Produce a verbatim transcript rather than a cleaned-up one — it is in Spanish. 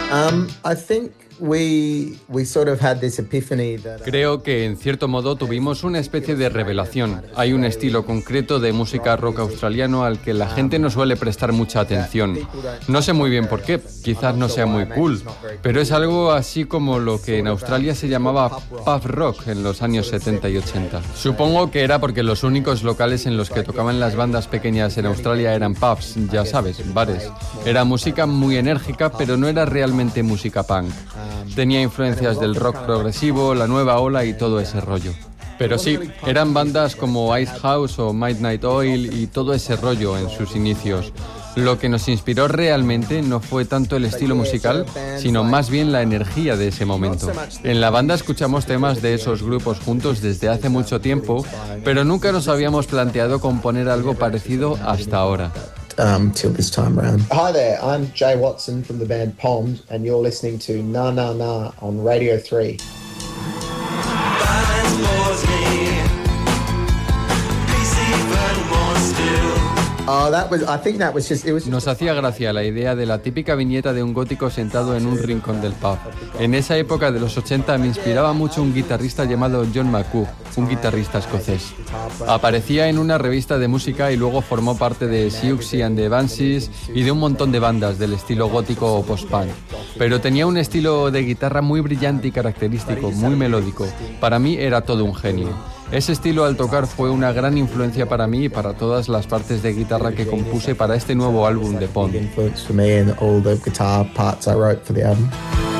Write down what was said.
Um, I think we we sort of had this epiphany that, uh, Creo que en cierto modo tuvimos una especie de revelación. Hay un estilo concreto de música rock australiano al que la gente no suele prestar mucha atención. No sé muy bien por qué, quizás no sea muy cool, pero es algo así como lo que en Australia se llamaba pub rock en los años setenta y ochenta. Supongo que era porque los únicos locales en los que tocaban las bandas pequeñas en Australia eran pubs, ya sabes, bares. Era música muy enérgica, pero no era realmente música punk. Tenía influencias del rock progresivo, la nueva ola y todo ese rollo. Pero sí, eran bandas como Icehouse o Midnight Oil y todo ese rollo en sus inicios. Lo que nos inspiró realmente no fue tanto el estilo musical, sino más bien la energía de ese momento. En la banda escuchamos temas de esos grupos juntos desde hace mucho tiempo, pero nunca nos habíamos planteado componer algo parecido hasta ahora. Um, till this time around. Hi there, I'm Jay Watson from the band Pond, and you're listening to Na Na Na on Radio three. Oh, that was, I think that was just, it was just Nos hacía gracia la idea de la típica viñeta de un gótico sentado en un rincón del pub. En esa época de los ochenta me inspiraba mucho un guitarrista llamado John McCoo, un guitarrista escocés. Aparecía en una revista de música y luego formó parte de Siouxsie and the Banshees y de un montón de bandas del estilo gótico o post-punk. Pero tenía un estilo de guitarra muy brillante y característico, muy melódico. Para mí era todo un genio. Ese estilo al tocar fue una gran influencia para mí y para todas las partes de guitarra que compuse para este nuevo álbum de Pond. influence for me and all the guitar parts I wrote for the album.